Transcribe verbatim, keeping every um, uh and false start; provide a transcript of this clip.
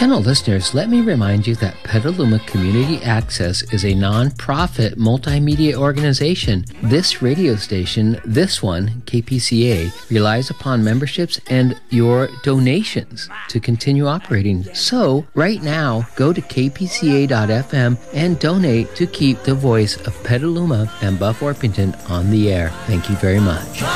Channel listeners, let me remind you that Petaluma Community Access is a non-profit multimedia organization. This radio station, this one, K P C A, relies upon memberships and your donations to continue operating. So, right now, go to k p c a dot f m and donate to keep the voice of Petaluma and Buff Orpington on the air. Thank you very much.